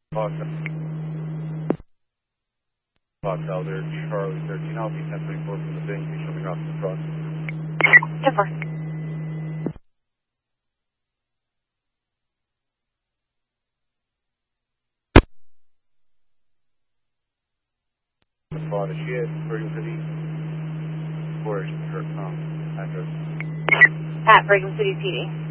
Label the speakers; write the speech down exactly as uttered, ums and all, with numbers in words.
Speaker 1: Fox, Fox out there, Charlie thirteen, I'll be ten twenty-four from the bank, be showing off the cross.
Speaker 2: ten four.
Speaker 1: The thought is she had Brigham City, where's her um, address?
Speaker 2: At Brigham City P D.